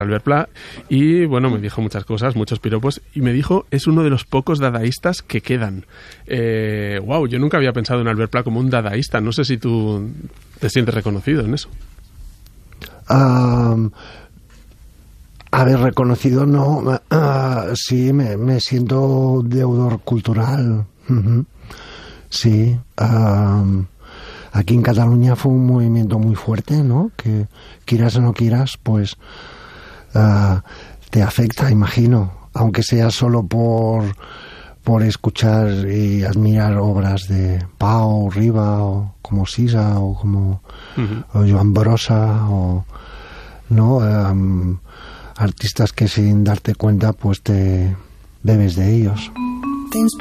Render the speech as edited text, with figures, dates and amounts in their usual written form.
Albert Pla, y bueno, me dijo muchas cosas, muchos piropos, y me dijo, es uno de los pocos dadaístas que quedan. Wow, yo nunca había pensado en Albert Pla como un dadaísta, no sé si tú te sientes reconocido en eso. Haber reconocido, no, sí, me siento deudor cultural. Sí, aquí en Cataluña fue un movimiento muy fuerte, ¿no? Que quieras o no quieras, pues te afecta, imagino, aunque sea solo por escuchar y admirar obras de Pau, Riba, o como Sisa, o como o Joan Brossa, o no, artistas que sin darte cuenta pues te bebes de ellos.